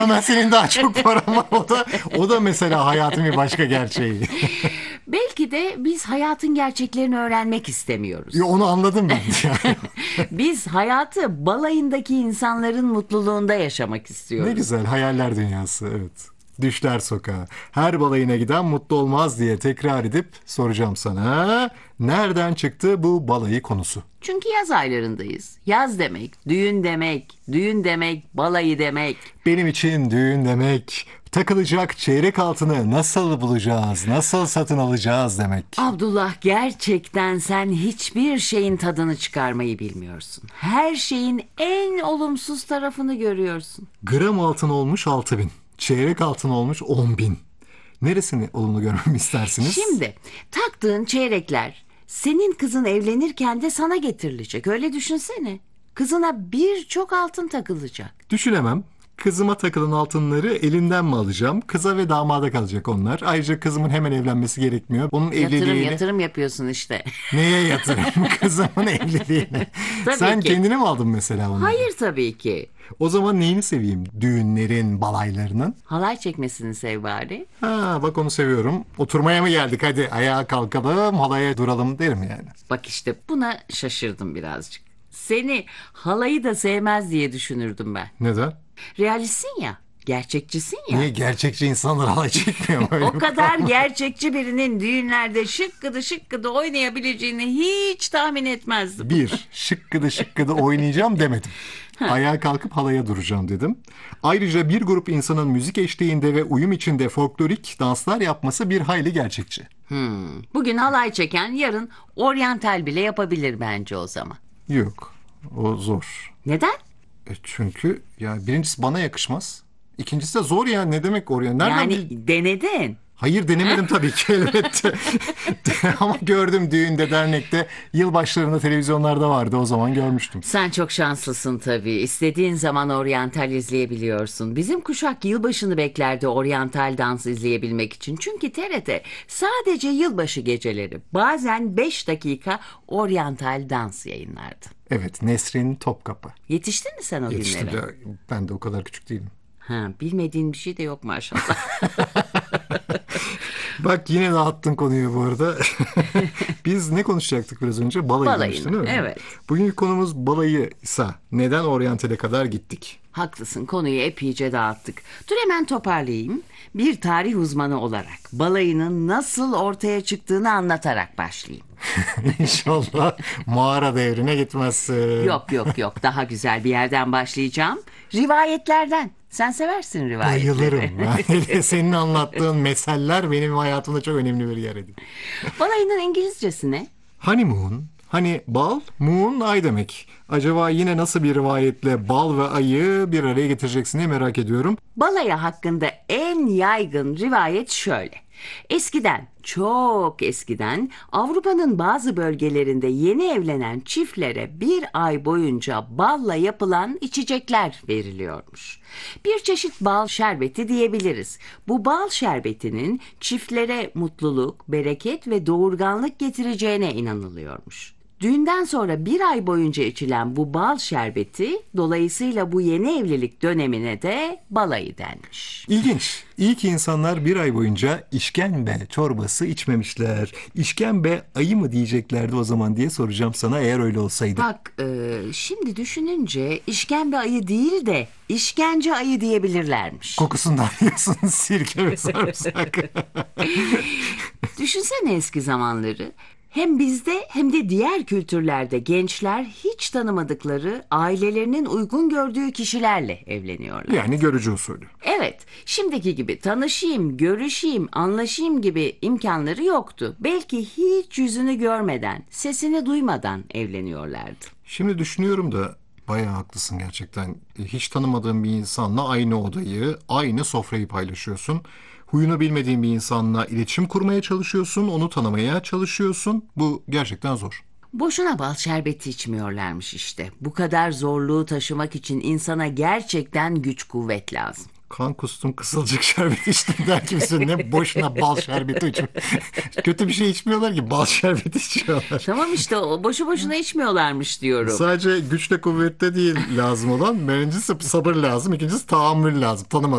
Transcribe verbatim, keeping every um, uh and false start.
Ama senin daha çok paran var. O da, o da mesela hayatın bir başka gerçeği. Belki de biz hayatın gerçeklerini öğrenmek istemiyoruz. Ya onu anladım ben. Yani. Biz hayatı balayındaki insanların mutluluğunda yaşamak Ne istiyoruz. güzel hayaller dünyası, evet. Düşler sokağa. Her balayına giden mutlu olmaz diye tekrar edip soracağım sana. Nereden çıktı bu balayı konusu? Çünkü yaz aylarındayız. Yaz demek, düğün demek, düğün demek, balayı demek. Benim için düğün demek, takılacak çeyrek altını nasıl bulacağız, nasıl satın alacağız demek. Abdullah, gerçekten sen hiçbir şeyin tadını çıkarmayı bilmiyorsun. Her şeyin en olumsuz tarafını görüyorsun. Gram altın olmuş altı bin, çeyrek altın olmuş on bin. Neresini olumlu görmemi istersiniz? Şimdi taktığın çeyrekler senin kızın evlenirken de sana getirilecek. Öyle düşünsene. Kızına birçok altın takılacak. Düşünemem. Kızıma takılan altınları elimden mi alacağım? Kıza ve damada kalacak onlar. Ayrıca kızımın hemen evlenmesi gerekmiyor. Onun Yatırım evliliğini... yatırım yapıyorsun işte. Neye yatırım? Kızımın evliliğine. Tabii Sen ki. kendine mi aldın mesela onu? Hayır, tabii ki. O zaman neyini seveyim? Düğünlerin, balaylarının? Halay çekmesini sev bari. Ha, bak onu seviyorum. Oturmaya mı geldik? Hadi ayağa kalkalım, halaya duralım derim yani. Bak işte buna şaşırdım birazcık. Seni halayı da sevmez diye düşünürdüm ben. Neden? Realistsin ya, gerçekçisin ya. Niye gerçekçi insanlar halay çekmiyor mu? Öyle O bir kadar kural mı? gerçekçi birinin düğünlerde şıkkıdı şıkkıdı oynayabileceğini hiç tahmin etmezdim. Bir, şıkkıdı şıkkıdı oynayacağım demedim. Ayağa kalkıp halaya duracağım dedim. Ayrıca bir grup insanın müzik eşliğinde ve uyum içinde folklorik danslar yapması bir hayli gerçekçi. Hmm. Bugün halay çeken yarın oryantal bile yapabilir bence o zaman. Yok, o zor. Neden? E çünkü ya birincisi bana yakışmaz. İkincisi de zor ya, ne demek oraya? Nereden Yani bil- denedin. Hayır, denemedim tabii ki elbette. Ama gördüm düğünde, dernekte, yılbaşlarında televizyonlarda vardı, o zaman görmüştüm. Sen çok şanslısın tabii. İstediğin zaman oryantal izleyebiliyorsun. Bizim kuşak yılbaşını beklerdi oryantal dans izleyebilmek için. Çünkü T R T sadece yılbaşı geceleri bazen beş dakika oryantal dans yayınlardı. Evet, Nesrin Topkapı. Yetiştin mi sen o Yetiştim günlere? de ben de o kadar küçük değilim. Ha, bilmediğin bir şey de yok maşallah. Bak yine dağıttın konuyu bu arada. Biz ne konuşacaktık biraz önce? Balayı Balayını, demiştin değil mi? evet. Bugünkü konumuz balayıysa neden oryantale kadar gittik? Haklısın, konuyu epeyce dağıttık. Dur hemen toparlayayım. Bir tarih uzmanı olarak balayının nasıl ortaya çıktığını anlatarak başlayayım. İnşallah mağara devrine gitmezsin. Yok yok yok, daha güzel bir yerden başlayacağım. Rivayetlerden. Sen seversin rivayetleri. Bayılırım. Yani senin anlattığın meseller benim hayatımda çok önemli bir yer ediyor. Balayının İngilizcesi ne? Honeymoon, hani bal, moon ay demek. Acaba yine nasıl bir rivayetle bal ve ayı bir araya getireceksin diye merak ediyorum. Balayı hakkında en yaygın rivayet şöyle. Eskiden, çok eskiden Avrupa'nın bazı bölgelerinde yeni evlenen çiftlere bir ay boyunca balla yapılan içecekler veriliyormuş. Bir çeşit bal şerbeti diyebiliriz. Bu bal şerbetinin çiftlere mutluluk, bereket ve doğurganlık getireceğine inanılıyormuş. Düğünden sonra bir ay boyunca içilen bu bal şerbeti, dolayısıyla bu yeni evlilik dönemine de balayı denmiş. İlginç. İyi ki insanlar bir ay boyunca işkembe çorbası içmemişler. İşkembe ayı mı diyeceklerdi o zaman diye soracağım sana, eğer öyle olsaydı. Bak, e, şimdi düşününce işkembe ayı değil de işkence ayı diyebilirlermiş. Kokusundan diyorsun, sirke ve sarımsak. Düşünsene eski zamanları. Hem bizde hem de diğer kültürlerde gençler hiç tanımadıkları, ailelerinin uygun gördüğü kişilerle evleniyorlar. Yani görücü usulü. Evet, şimdiki gibi tanışayım, görüşeyim, anlaşayım gibi imkanları yoktu. Belki hiç yüzünü görmeden, sesini duymadan evleniyorlardı. Şimdi düşünüyorum da bayağı haklısın gerçekten. E, Hiç tanımadığın bir insanla aynı odayı, aynı sofrayı paylaşıyorsun. Huyunu bilmediğin bir insanla iletişim kurmaya çalışıyorsun, onu tanımaya çalışıyorsun. Bu gerçekten zor. Boşuna bal şerbeti içmiyorlarmış işte. Bu kadar zorluğu taşımak için insana gerçekten güç kuvvet lazım. Kan kustum, kısılcık şerbeti içtim der gibisin. Ne boşuna bal şerbeti içim. Kötü bir şey içmiyorlar ki, bal şerbeti içiyorlar. Tamam işte, o boşu boşuna içmiyorlarmış diyorum. Sadece güçle kuvvette değil lazım olan. Birincisi sabır lazım, ikincisi tahammül lazım. Tanımadığın